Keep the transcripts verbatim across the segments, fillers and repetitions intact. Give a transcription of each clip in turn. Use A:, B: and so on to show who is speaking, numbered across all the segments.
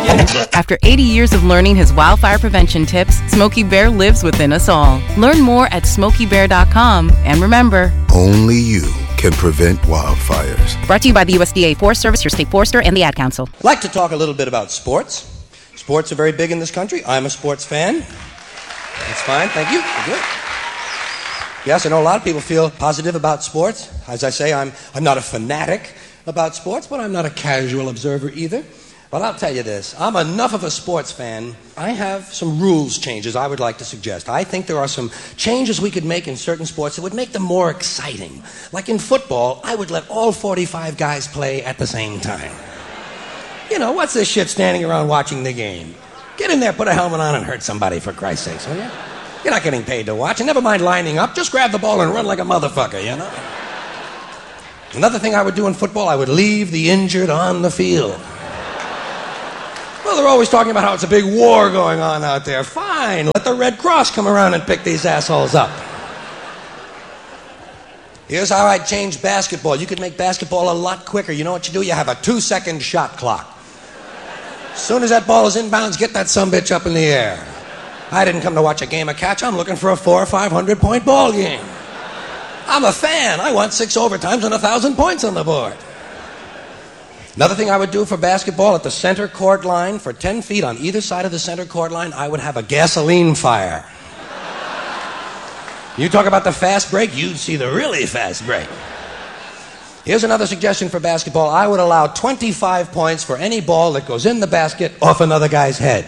A: After eighty years of learning his wildfire prevention tips, Smokey Bear lives within us all. Learn more at smokey bear dot com. And remember,
B: only you can prevent wildfires.
A: Brought to you by the U S D A Forest Service, your state forester, and the Ad Council.
C: I'd like to talk a little bit about sports. Sports are very big in this country. I'm a sports fan. That's fine. Thank you. Good. Yes, I know a lot of people feel positive about sports. As I say, I'm, I'm not a fanatic about sports, but I'm not a casual observer either. But I'll tell you this, I'm enough of a sports fan, I have some rules changes I would like to suggest. I think there are some changes we could make in certain sports that would make them more exciting. Like in football, I would let all forty-five guys play at the same time. You know, what's this shit standing around watching the game? Get in there, put a helmet on, and hurt somebody, for Christ's sakes, will you? You're not getting paid to watch, and never mind lining up, just grab the ball and run like a motherfucker, you know? Another thing I would do in football, I would leave the injured on the field. Well, they're always talking about how it's a big war going on out there. Fine, let the Red Cross come around and pick these assholes up. Here's how I'd change basketball. You could make basketball a lot quicker. You know what you do? You have a two-second shot clock. As soon as that ball is inbounds, get that sumbitch up in the air. I didn't come to watch a game of catch. I'm looking for a four or five hundred point ball game. I'm a fan. I want six overtimes and a thousand points on the board. Another thing I would do for basketball, at the center court line, for ten feet on either side of the center court line, I would have a gasoline fire. You talk about the fast break, you'd see the really fast break. Here's another suggestion for basketball. I would allow twenty-five points for any ball that goes in the basket off another guy's head.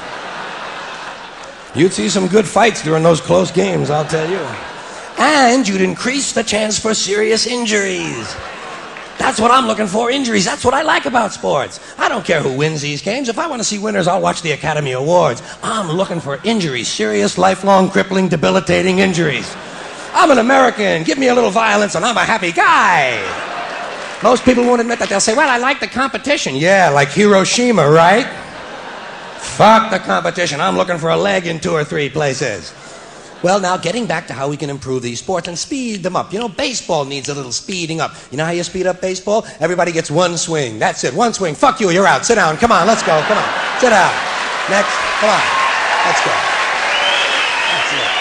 C: You'd see some good fights during those close games, I'll tell you. And you'd increase the chance for serious injuries. That's what I'm looking for, injuries. That's what I like about sports. I don't care who wins these games. If I want to see winners, I'll watch the Academy Awards. I'm looking for injuries, serious, lifelong, crippling, debilitating injuries. I'm an American. Give me a little violence and I'm a happy guy. Most people won't admit that. They'll say, well, I like the competition. Yeah, like Hiroshima, right? Fuck the competition. I'm looking for a leg in two or three places. Well, now, getting back to how we can improve these sports and speed them up. You know, baseball needs a little speeding up. You know how you speed up baseball? Everybody gets one swing. That's it. One swing. Fuck you. You're out. Sit down. Come on. Let's go. Come on. Sit down. Next. Come on. Let's go. That's it.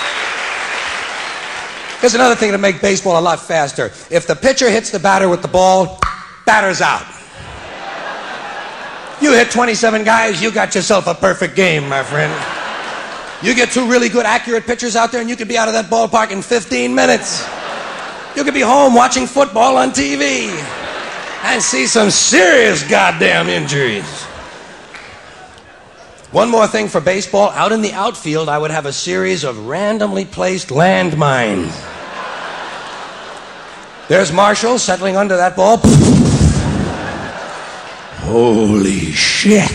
C: Here's another thing to make baseball a lot faster. If the pitcher hits the batter with the ball, batter's out. You hit twenty-seven guys, you got yourself a perfect game, my friend. You get two really good, accurate pitchers out there, and you could be out of that ballpark in fifteen minutes. You could be home watching football on T V and see some serious goddamn injuries. One more thing for baseball. Out in the outfield, I would have a series of randomly placed landmines. There's Marshall settling under that ball. Holy shit.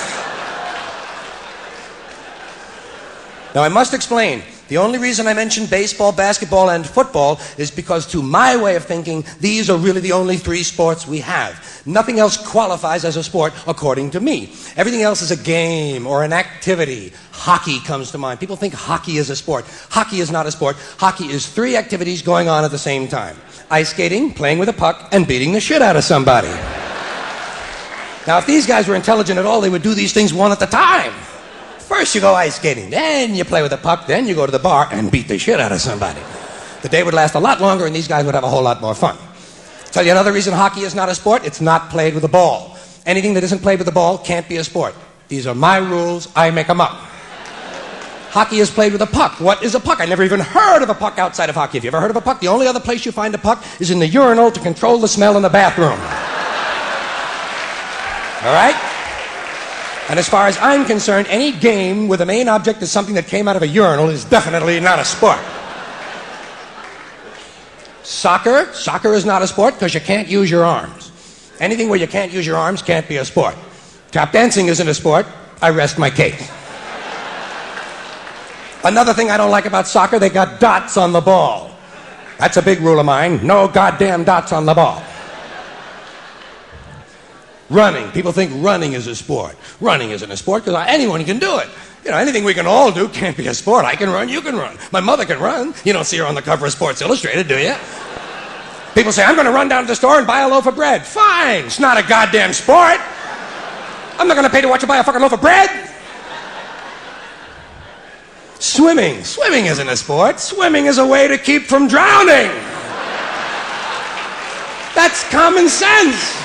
C: Now, I must explain, the only reason I mentioned baseball, basketball, and football is because, to my way of thinking, these are really the only three sports we have. Nothing else qualifies as a sport, according to me. Everything else is a game or an activity. Hockey comes to mind. People think hockey is a sport. Hockey is not a sport. Hockey is three activities going on at the same time. Ice skating, playing with a puck, and beating the shit out of somebody. Now, if these guys were intelligent at all, they would do these things one at a time. First you go ice skating, then you play with a puck, then you go to the bar and beat the shit out of somebody. The day would last a lot longer and these guys would have a whole lot more fun. Tell you another reason hockey is not a sport, it's not played with a ball. Anything that isn't played with a ball can't be a sport. These are my rules, I make them up. Hockey is played with a puck. What is a puck? I never even heard of a puck outside of hockey. Have you ever heard of a puck? The only other place you find a puck is in the urinal to control the smell in the bathroom. All right? And as far as I'm concerned, any game where the main object is something that came out of a urinal is definitely not a sport. Soccer, soccer is not a sport because you can't use your arms. Anything where you can't use your arms can't be a sport. Tap dancing isn't a sport. I rest my case. Another thing I don't like about soccer, they got dots on the ball. That's a big rule of mine. No goddamn dots on the ball. Running. People think running is a sport. Running isn't a sport because anyone can do it. You know, anything we can all do can't be a sport. I can run, you can run. My mother can run. You don't see her on the cover of Sports Illustrated, do you? People say, I'm going to run down to the store and buy a loaf of bread. Fine. It's not a goddamn sport. I'm not going to pay to watch you buy a fucking loaf of bread. Swimming. Swimming isn't a sport. Swimming is a way to keep from drowning. That's common sense.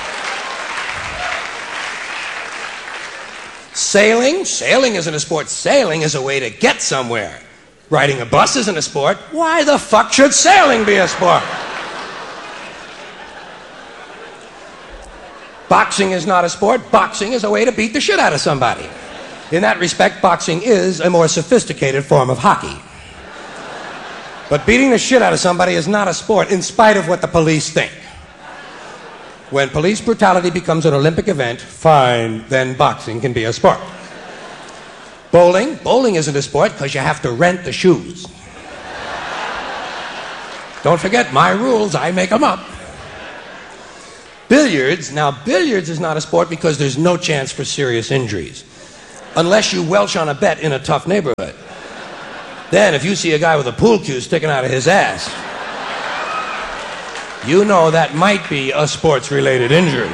C: Sailing. Sailing isn't a sport. Sailing is a way to get somewhere. Riding a bus isn't a sport. Why the fuck should sailing be a sport? Boxing is not a sport. Boxing is a way to beat the shit out of somebody. In that respect, boxing is a more sophisticated form of hockey. But beating the shit out of somebody is not a sport, in spite of what the police think. When police brutality becomes an Olympic event, fine, then boxing can be a sport. Bowling. Bowling isn't a sport because you have to rent the shoes. Don't forget, my rules, I make them up. Billiards. Now, billiards is not a sport because there's no chance for serious injuries. Unless you welch on a bet in a tough neighborhood. Then, if you see a guy with a pool cue sticking out of his ass, you know that might be a sports-related injury.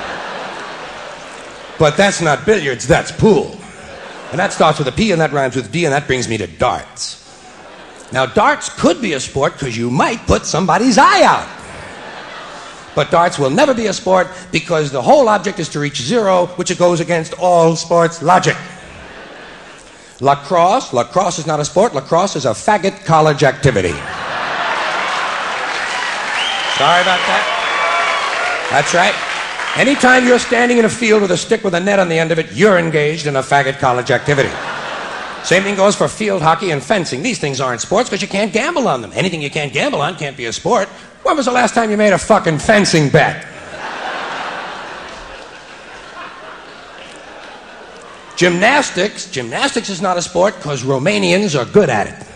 C: But that's not billiards, that's pool. And that starts with a P and that rhymes with D, and that brings me to darts. Now, darts could be a sport because you might put somebody's eye out. But darts will never be a sport because the whole object is to reach zero, which goes against all sports logic. Lacrosse. Lacrosse is not a sport. Lacrosse is a faggot college activity. Sorry about that. That's right. Anytime you're standing in a field with a stick with a net on the end of it, you're engaged in a faggot college activity. Same thing goes for field hockey and fencing. These things aren't sports because you can't gamble on them. Anything you can't gamble on can't be a sport. When was the last time you made a fucking fencing bet? Gymnastics. Gymnastics is not a sport because Romanians are good at it.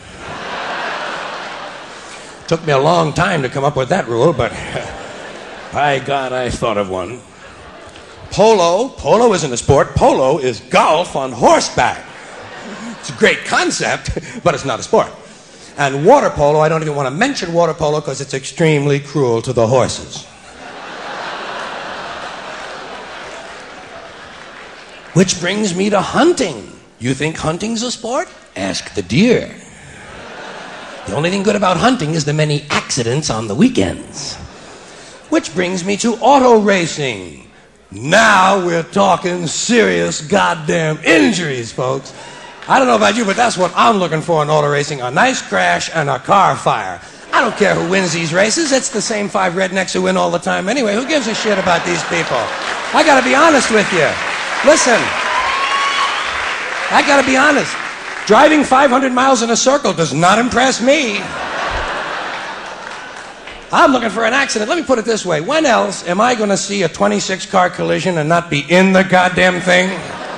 C: Took me a long time to come up with that rule, but by God, I thought of one. Polo. Polo isn't a sport. Polo is golf on horseback. It's a great concept, but it's not a sport. And water polo, I don't even want to mention water polo because it's extremely cruel to the horses. Which brings me to hunting. You think hunting's a sport? Ask the deer. The only thing good about hunting is the many accidents on the weekends. Which brings me to auto racing. Now we're talking serious goddamn injuries, folks. I don't know about you, but that's what I'm looking for in auto racing. A nice crash and a car fire. I don't care who wins these races. It's the same five rednecks who win all the time anyway. Who gives a shit about these people? I gotta be honest with you. Listen. I gotta be honest. Driving five hundred miles in a circle does not impress me. I'm looking for an accident. Let me put it this way. When else am I going to see a twenty-six car collision and not be in the goddamn thing?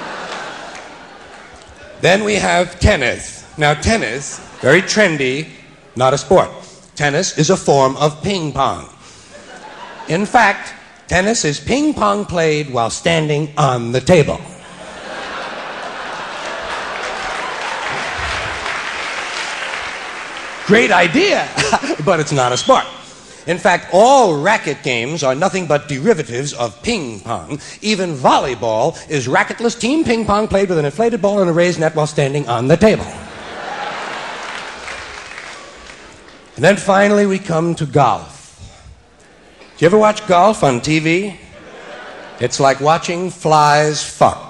C: Then we have tennis. Now, tennis, very trendy, not a sport. Tennis is a form of ping pong. In fact, tennis is ping pong played while standing on the table. Great idea, but it's not a sport. In fact, all racket games are nothing but derivatives of ping pong. Even volleyball is racketless team ping pong played with an inflated ball and a raised net while standing on the table. And then finally we come to golf. Do you ever watch golf on T V? It's like watching flies fuck.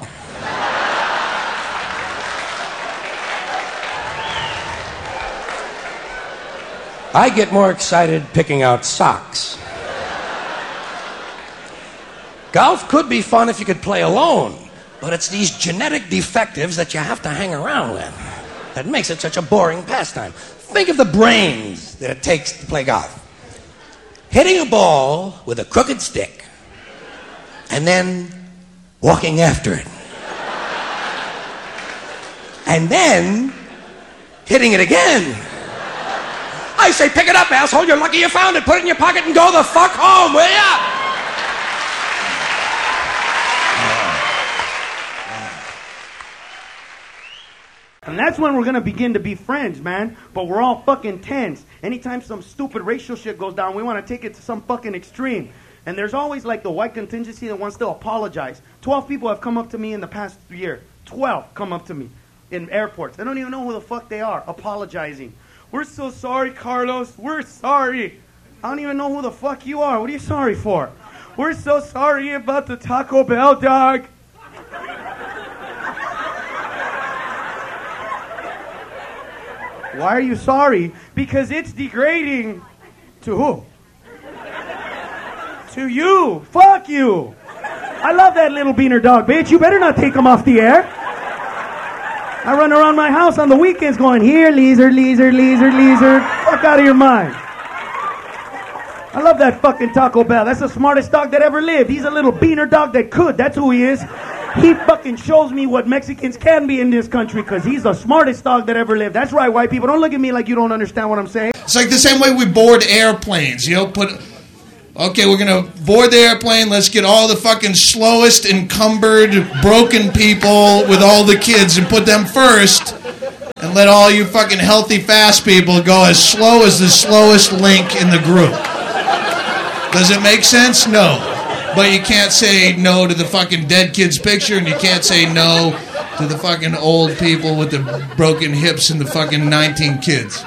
C: I get more excited picking out socks. Golf could be fun if you could play alone, but it's these genetic defectives that you have to hang around with that makes it such a boring pastime. Think of the brains that it takes to play golf. Hitting a ball with a crooked stick and then walking after it. And then hitting it again. I say, pick it up, asshole. You're lucky you found it. Put it in your pocket and go the fuck home, will ya?
D: And that's when we're going to begin to be friends, man. But we're all fucking tense. Anytime some stupid racial shit goes down, we want to take it to some fucking extreme. And there's always like the white contingency that wants to apologize. Twelve people have come up to me in the past year. Twelve come up to me in airports. They don't even know who the fuck they are, apologizing. We're so sorry, Carlos. We're sorry. I don't even know who the fuck you are. What are you sorry for? We're so sorry about the Taco Bell dog. Why are you sorry? Because it's degrading. To who? To you. Fuck you. I love that little beaner dog, bitch. You better not take him off the air. I run around my house on the weekends going, here, lizard, lizard, lizard, lizard. Fuck out of your mind. I love that fucking Taco Bell. That's the smartest dog that ever lived. He's a little beaner dog that could. That's who he is. He fucking shows me what Mexicans can be in this country because he's the smartest dog that ever lived. That's right, white people. Don't look at me like you don't understand what I'm saying.
E: It's like the same way we board airplanes. You know, put... Okay, we're going to board the airplane. Let's get all the fucking slowest, encumbered, broken people with all the kids and put them first. And let all you fucking healthy, fast people go as slow as the slowest link in the group. Does it make sense? No. But you can't say no to the fucking dead kid's picture, and you can't say no to the fucking old people with the broken hips and the fucking nineteen kids.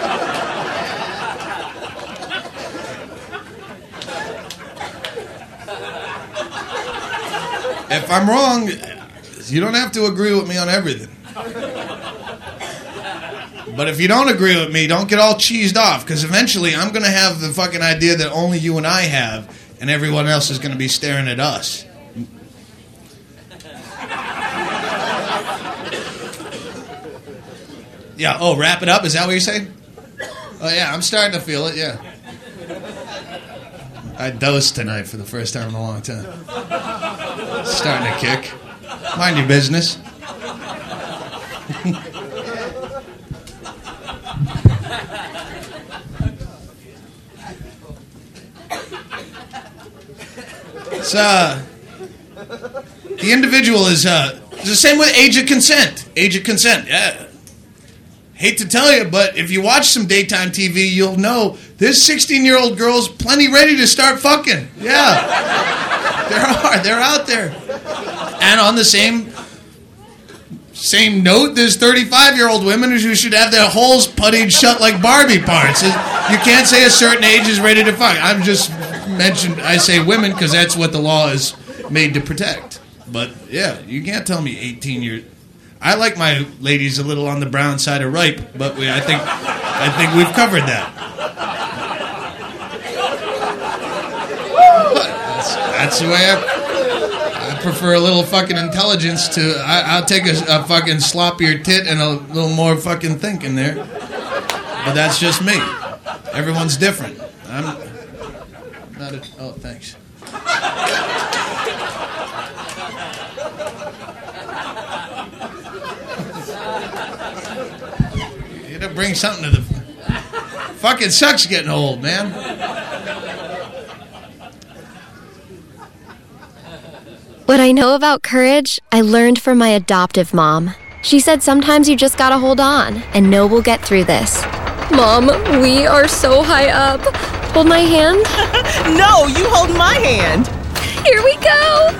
E: If I'm wrong, you don't have to agree with me on everything. But if you don't agree with me, don't get all cheesed off, because eventually I'm going to have the fucking idea that only you and I have, and everyone else is going to be staring at us. Yeah, oh, wrap it up? Is that what you're saying? Oh, yeah, I'm starting to feel it, yeah. I dosed tonight for the first time in a long time. Starting to kick. Mind your business. It's, uh, the individual is, uh, it's the same with age of consent. Age of consent, yeah. Hate to tell you, but if you watch some daytime T V, you'll know there's sixteen-year-old girls plenty ready to start fucking. Yeah. There are. They're out there. And on the same same note, there's thirty-five-year-old women who should have their holes puttied shut like Barbie parts. You can't say a certain age is ready to fuck. I'm just mentioned, I say women because that's what the law is made to protect. But, yeah, you can't tell me eighteen years... I like my ladies a little on the brown side of ripe, but we, I think I think we've covered that. That's, that's the way I, I prefer a little fucking intelligence to... I, I'll take a, a fucking sloppier tit and a little more fucking thinking there. But that's just me. Everyone's different. I'm not a... Oh, thanks. You gotta bring something to the... Fucking sucks getting old, man.
F: What I know about courage, I learned from my adoptive mom. She said sometimes you just gotta hold on and know we'll get through this. Mom, we are so high up. Hold my hand.
G: No, you hold my hand.
F: Here we go.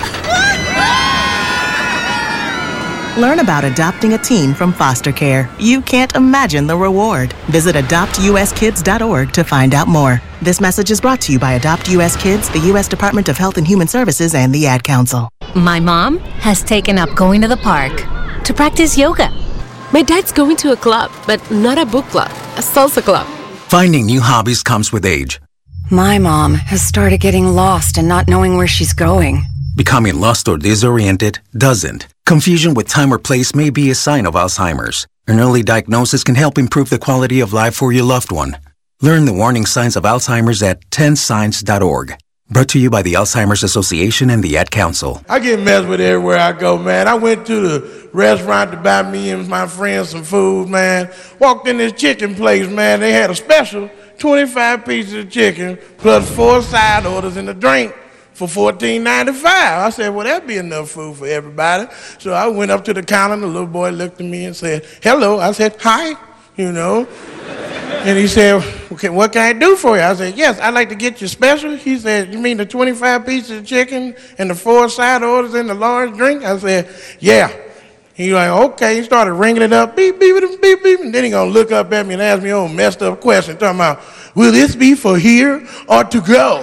G: Learn about adopting a teen from foster care. You can't imagine the reward. Visit adopt u s kids dot org to find out more. This message is brought to you by Adopt U S Kids, the U S Department of Health and Human Services, and the Ad Council.
H: My mom has taken up going to the park to practice yoga.
I: My dad's going to a club, but not a book club, a salsa club.
J: Finding new hobbies comes with age.
K: My mom has started getting lost and not knowing where she's going.
J: Becoming lost or disoriented doesn't. Confusion with time or place may be a sign of Alzheimer's. An early diagnosis can help improve the quality of life for your loved one. Learn the warning signs of Alzheimer's at ten signs dot org. Brought to you by the Alzheimer's Association and the Ad Council.
L: I get messed with everywhere I go, man. I went to the restaurant to buy me and my friends some food, man. Walked in this chicken place, man. They had a special, twenty-five pieces of chicken plus four side orders and a drink for fourteen ninety-five. I said, well, that'd be enough food for everybody. So I went up to the counter, and the little boy looked at me and said, hello. I said, hi, you know. And he said, okay, what can I do for you? I said, yes, I'd like to get your special. He said, you mean the twenty-five pieces of chicken and the four side orders and the large drink? I said, yeah. He like, okay. He started ringing it up, beep, beep, beep, beep, beep. And then he gonna look up at me and ask me a messed up question, talking about, will this be for here or to go?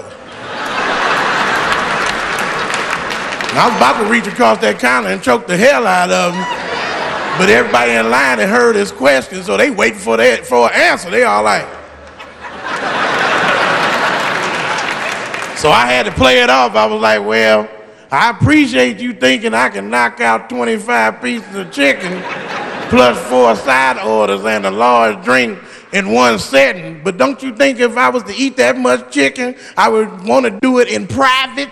L: And I was about to reach across that counter and choke the hell out of him. But everybody in line had heard his question, so they waiting for that for an answer. They all like. So I had to play it off. I was like, well, I appreciate you thinking I can knock out twenty-five pieces of chicken plus four side orders and a large drink in one setting. But don't you think if I was to eat that much chicken, I would want to do it in private?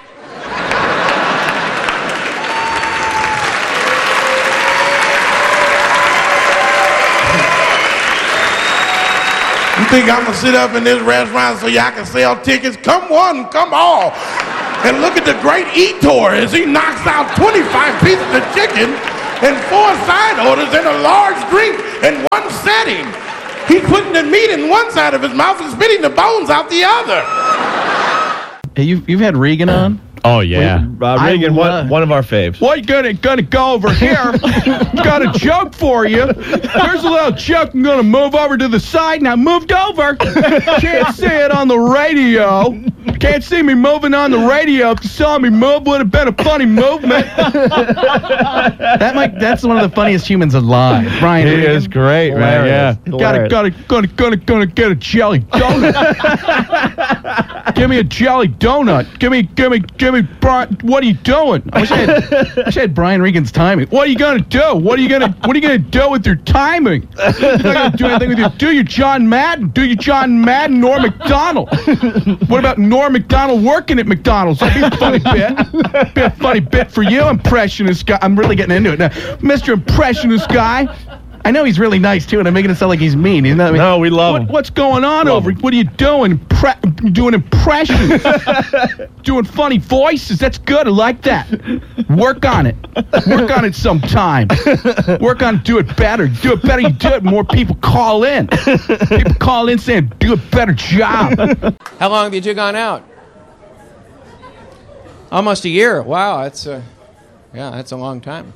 L: You think I'm gonna sit up in this restaurant so y'all can sell tickets? Come one, come all. And look at the great eator as he knocks out twenty-five pieces of chicken and four side orders and a large drink in one setting. He's putting the meat in one side of his mouth and spitting the bones out the other.
M: Hey, you've, you've had Regan on?
N: Oh, yeah. Uh, Regan, one, one of our faves.
O: Well, you're gonna, gonna go over here. Got a joke for you. There's a little joke. I'm gonna move over to the side. Now, moved over. Can't see it on the radio. Can't see me moving on the radio. If you saw me move, would have been a funny movement.
M: that might, that's one of the funniest humans alive. Brian
N: He
M: Regan.
N: is great, man. Yeah.
O: Gotta, gotta, gotta, gotta, gonna get a jelly donut. Give me a jelly donut. Give me, give me, give me, Brian. What are you doing?
M: I wish I, had, I wish I had Brian Regan's timing.
O: What are you gonna do? What are you gonna, what are you gonna do with your timing? You're not gonna do anything with your, do your John Madden. Do your John Madden, Norm Macdonald. What about Norm Macdonald working at McDonald's? That'd be a funny bit. Be a funny bit for you, impressionist guy. I'm really getting into it now. Mister Impressionist guy.
M: I know he's really nice, too, and I'm making it sound like he's mean. Isn't that, I mean,
N: no, we love
O: what,
N: him.
O: What's going on
N: love
O: over?
N: Him.
O: What are you doing? Impre- doing impressions. Doing funny voices. That's good. I like that. Work on it. Work on it sometime. Work on it. Do it better. Do it better. You do it. More people call in. People call in saying, do a better job.
P: How long have you two gone out? Almost a year. Wow, that's a, yeah, that's a long time.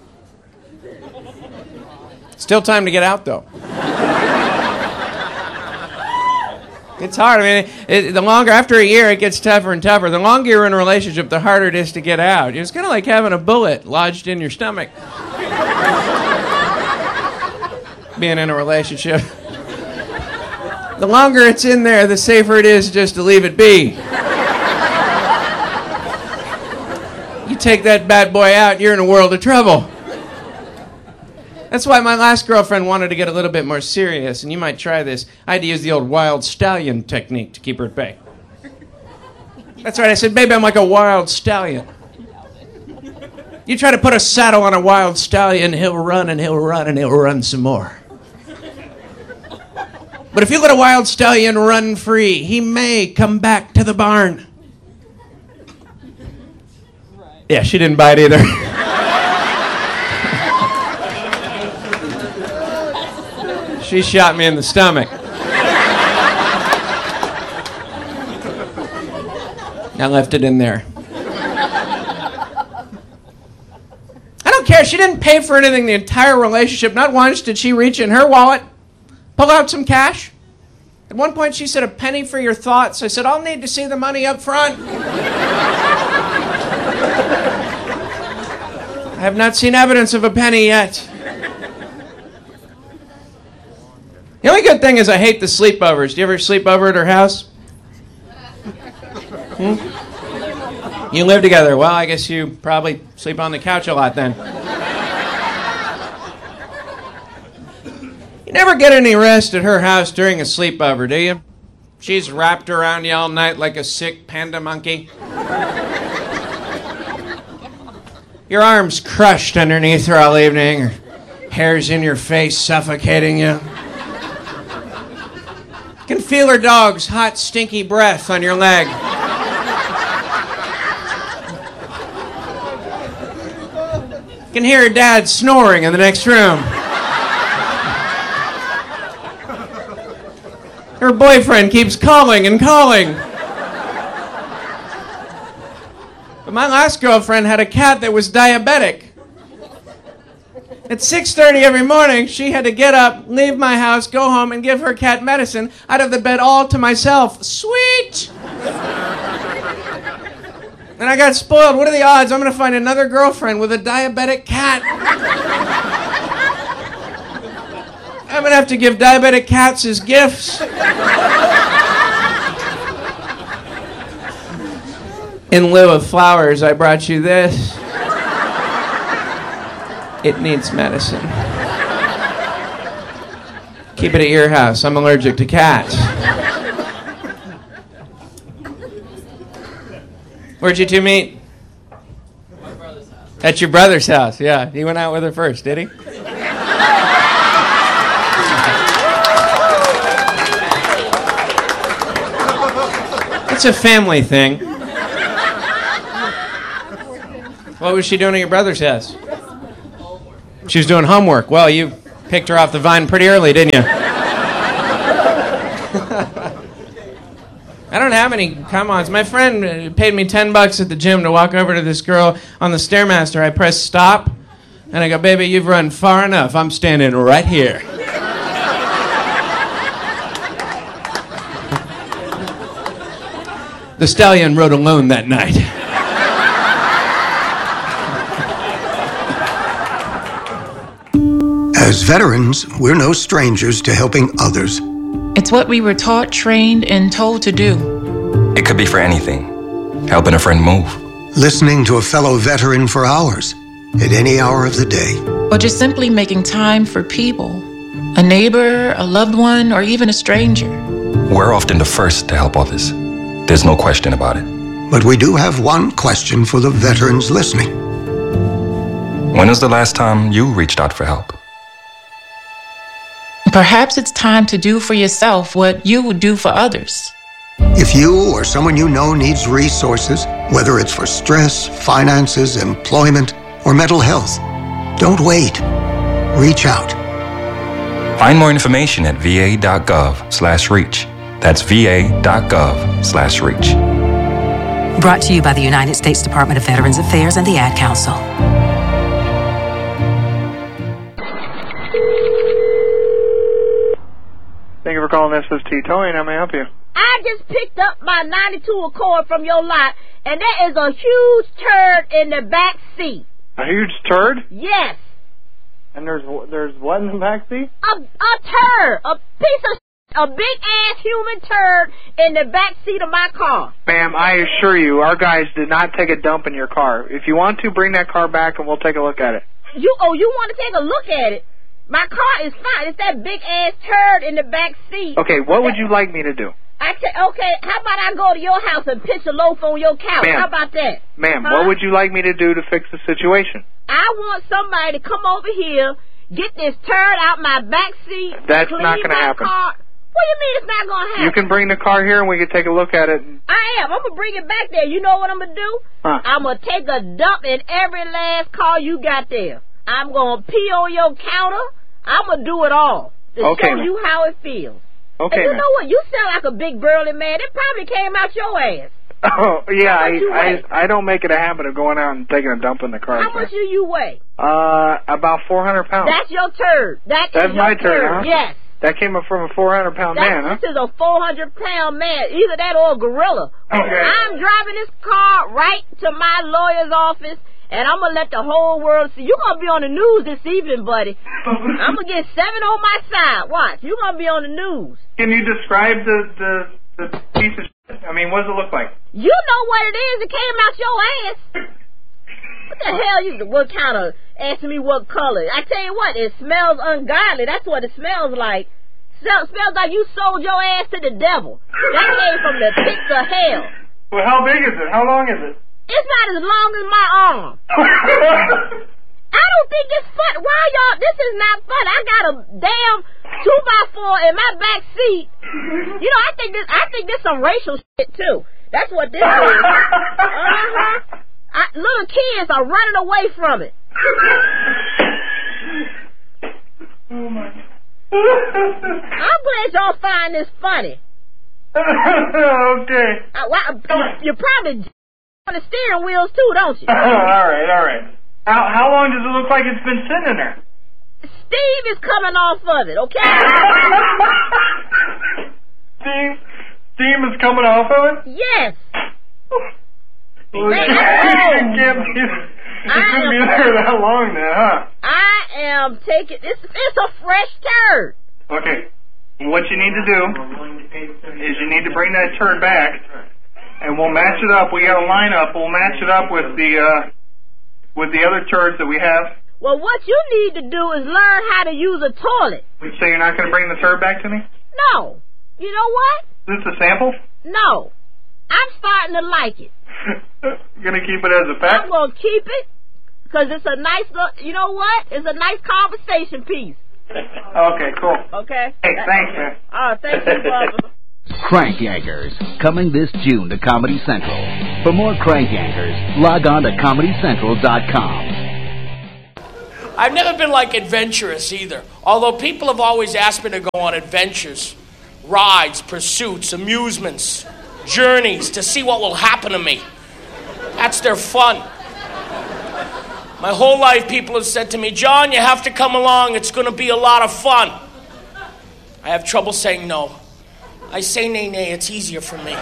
P: Still time to get out, though. It's hard. I mean, it, the longer, after a year, it gets tougher and tougher. The longer you're in a relationship, the harder it is to get out. It's kind of like having a bullet lodged in your stomach. Being in a relationship. The longer it's in there, the safer it is just to leave it be. You take that bad boy out, you're in a world of trouble. That's why my last girlfriend wanted to get a little bit more serious, and you might try this. I had to use the old wild stallion technique to keep her at bay. That's right, I said, baby, I'm like a wild stallion. You try to put a saddle on a wild stallion, he'll run and he'll run and he'll run some more. But if you let a wild stallion run free, he may come back to the barn. Yeah, she didn't buy it either. She shot me in the stomach. I left it in there. I don't care. She didn't pay for anything the entire relationship. Not once did she reach in her wallet, pull out some cash. At one point she said, a penny for your thoughts. I said, I'll need to see the money up front. I have not seen evidence of a penny yet. The only good thing is I hate the sleepovers. Do you ever sleep over at her house? Hmm? You live together. Well, I guess you probably sleep on the couch a lot then. You never get any rest at her house during a sleepover, do you? She's wrapped around you all night like a sick panda monkey. Your arm's crushed underneath her all evening. Her hair's in your face, suffocating you. You can feel her dog's hot, stinky breath on your leg. You can hear her dad snoring in the next room. Her Her boyfriend keeps calling and calling. But my last girlfriend had a cat that was diabetic. At six thirty every morning, she had to get up, leave my house, go home, and give her cat medicine. I'd have the bed all to myself. Sweet! And I got spoiled. What are the odds I'm going to find another girlfriend with a diabetic cat? I'm going to have to give diabetic cats as gifts. In lieu of flowers, I brought you this. It needs medicine. Keep it at your house. I'm allergic to cats. Where'd you two meet? My brother's house. At your brother's house, yeah. He went out with her first, did he? It's a family thing. What was she doing at your brother's house? She was doing homework. Well, you picked her off the vine pretty early, didn't you? I don't have any come-ons. My friend paid me ten bucks at the gym to walk over to this girl on the Stairmaster. I press stop, and I go, baby, you've run far enough. I'm standing right here. The stallion rode alone that night.
Q: As veterans, we're no strangers to helping others.
R: It's what we were taught, trained, and told to do.
S: It could be for anything. Helping a friend move.
Q: Listening to a fellow veteran for hours, at any hour of the day.
R: Or just simply making time for people. A neighbor, a loved one, or even a stranger.
S: We're often the first to help others. There's no question about it.
Q: But we do have one question for the veterans listening.
S: When was the last time you reached out for help?
R: Perhaps it's time to do for yourself what you would do for others.
Q: If you or someone you know needs resources, whether it's for stress, finances, employment, or mental health, don't wait. Reach out.
S: Find more information at va.gov slash reach. That's va.gov slash reach.
T: Brought to you by the United States Department of Veterans Affairs and the Ad Council.
U: Thank you for calling S S T Towing. How may I help you?
V: I just picked up my ninety-two Accord from your lot, and there is a huge turd in the back seat.
U: A huge turd?
V: Yes.
U: And there's there's what in the back seat?
V: A, a turd. A piece of a big-ass human turd in the back seat of my car.
U: Ma'am, I assure you, our guys did not take a dump in your car. If you want to, bring that car back and we'll take a look at it.
V: You Oh, you want to take a look at it? My car is fine. It's that big-ass turd in the back seat.
U: Okay, what would you like me to do?
V: I said, okay, how about I go to your house and pitch a loaf on your couch?
U: Ma'am,
V: how about that?
U: Ma'am,
V: huh?
U: what would you like me to do to fix the situation?
V: I want somebody to come over here, get this turd out my back seat.
U: That's
V: clean
U: not going to
V: my
U: happen.
V: Car. What do you mean it's not going to happen?
U: You can bring the car here and we can take a look at it.
V: I am. I'm going to bring it back there. You know what I'm going to do?
U: Huh.
V: I'm going to take a dump in every last car you got there. I'm going to pee on your counter. I'm going to do it all to
U: okay,
V: show
U: man.
V: you how it feels.
U: Okay,
V: and you
U: man.
V: know what? You sound like a big burly man. It probably came out your ass.
U: Oh, yeah,
V: How much you
U: I,
V: weigh?
U: I I don't make it a habit of going out and taking a dump in the car.
V: How much do you weigh?
U: Uh, about four hundred pounds.
V: That's your turd. That
U: That's
V: is
U: my
V: your
U: turd,
V: turd.
U: huh?
V: Yes.
U: That came up from a four hundred pound
V: That,
U: man, huh?
V: This is a four hundred pound man. Either that or a gorilla.
U: Okay.
V: I'm driving this car right to my lawyer's office, and I'm going to let the whole world see. You're going to be on the news this evening, buddy. I'm going to get seven on my side. Watch. You're going to be on the news.
U: Can you describe the, the, the piece of shit? I mean, what does it look like?
V: You know what it is. It came out your ass. What the hell? You what kind of asking me what color? I tell you what, it smells ungodly. That's what it smells like. Smell, smells like you sold your ass to the devil. That came from the pits of hell.
U: Well, how big is it? How long is it?
V: It's not as long as my arm. I don't think it's fun. Why y'all? This is not fun. I got a damn two by four in my back seat. You know, I think this. I think this some racial shit too. That's what this is. Uh huh. I, little kids are running away from it.
U: Oh my.
V: I'm glad y'all find this funny.
U: Okay.
V: Uh, well, you, you probably on the steering wheels too, don't you?
U: all right, all right. How how long does it look like it's been sitting in there?
V: Steve is coming off of it, okay?
U: Steam, steam is coming off of it?
V: Yes.
U: Well, it can't be, it couldn't be there that long then, huh?
V: I am taking, it's, it's a fresh turd.
U: Okay. What you need to do is you need to bring that turd back, and we'll match it up. We got a lineup. We'll match it up with the, uh, with the other turds that we have.
V: Well, what you need to do is learn how to use a toilet.
U: So you're not going to bring the turd back to me?
V: No. You know what?
U: Is this a sample?
V: No. I'm starting to like it.
U: You're going to keep it as a fact?
V: I'm going to keep it because it's a nice, you know what? It's a nice conversation piece.
U: Okay, cool.
V: Okay.
U: Hey, thanks, man.
V: Oh, thank you, brother.
A: Crank Yankers, coming this June to Comedy Central. For more Crank Yankers, log on to comedy central dot com.
B: I've never been like adventurous either, although people have always asked me to go on adventures, rides, pursuits, amusements, journeys to see what will happen to me. That's their fun. My whole life people have said to me, John, you have to come along, it's going to be a lot of fun. I have trouble saying no. I say nay, nay, it's easier for me.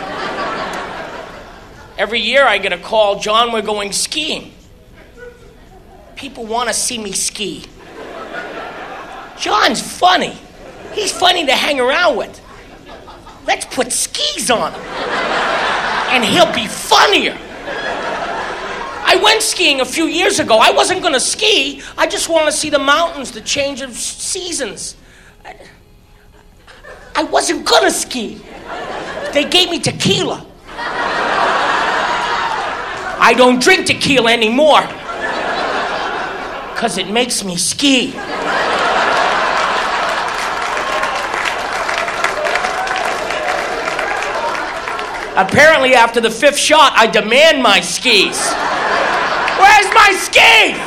B: Every year I get a call, John, we're going skiing. People want to see me ski. John's funny. He's funny to hang around with. Let's put skis on him. And he'll be funnier. I went skiing a few years ago. I wasn't going to ski. I just want to see the mountains, the change of seasons. I wasn't going to ski. They gave me tequila. I don't drink tequila anymore. Because it makes me ski. Apparently, after the fifth shot, I demand my skis. Where's my skis?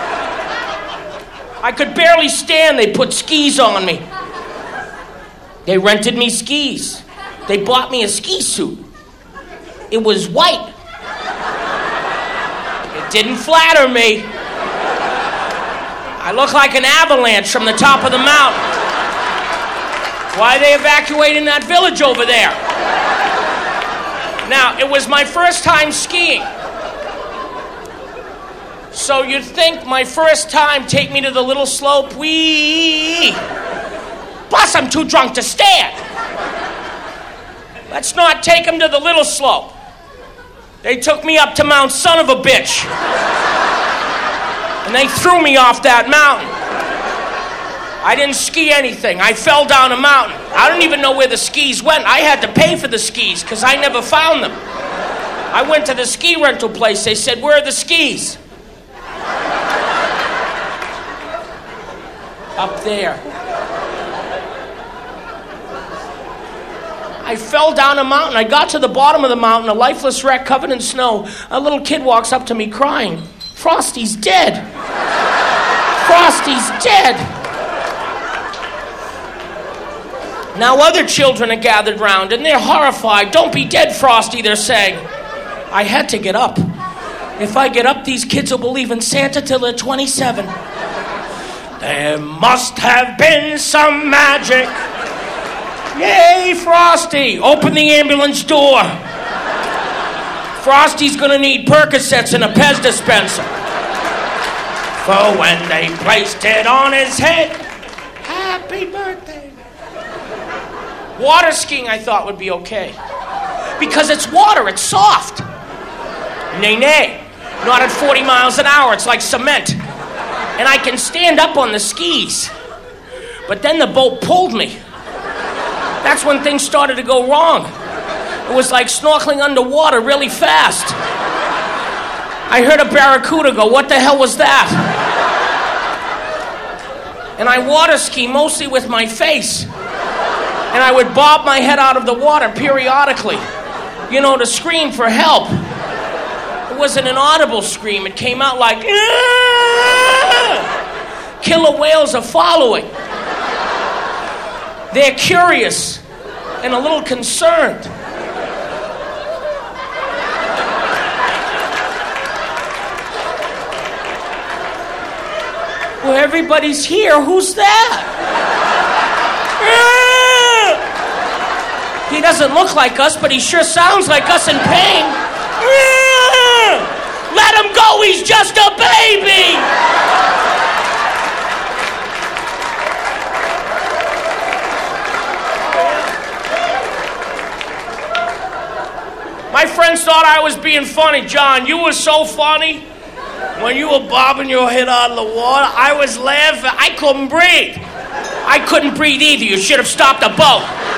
B: I could barely stand. They put skis on me. They rented me skis. They bought me a ski suit. It was white. It didn't flatter me. I look like an avalanche from the top of the mountain. Why are they evacuating that village over there? Now, it was my first time skiing. So you'd think my first time, take me to the little slope, wee. Plus, I'm too drunk to stand. Let's not take him to the little slope. They took me up to Mount Son of a Bitch. And they threw me off that mountain. I didn't ski anything. I fell down a mountain. I don't even know where the skis went. I had to pay for the skis because I never found them. I went to the ski rental place. They said, where are the skis? Up there. I fell down a mountain. I got to the bottom of the mountain, a lifeless wreck covered in snow. A little kid walks up to me crying. Frosty's dead. Frosty's dead. Now other children are gathered round and they're horrified. Don't be dead, Frosty, they're saying. I had to get up. If I get up, these kids will believe in Santa till they're twenty-seven. There must have been some magic. Yay, Frosty! Open the ambulance door. Frosty's gonna need Percocets and a Pez dispenser. For when they placed it on his head, happy birthday. Water skiing I thought would be okay. Because it's water, it's soft. Nay, nay. Not at forty miles an hour, it's like cement. And I can stand up on the skis. But then the boat pulled me. That's when things started to go wrong. It was like snorkeling underwater really fast. I heard a barracuda go, what the hell was that? And I water ski mostly with my face. And I would bob my head out of the water periodically, you know, to scream for help. It wasn't an audible scream. It came out like, Aah! Killer whales are following. They're curious and a little concerned. Well, everybody's here. Who's that? He doesn't look like us, but he sure sounds like us in pain. Let him go. He's just a baby. My friends thought I was being funny. John, you were so funny. When you were bobbing your head out of the water, I was laughing. I couldn't breathe. I couldn't breathe either. You should have stopped the boat.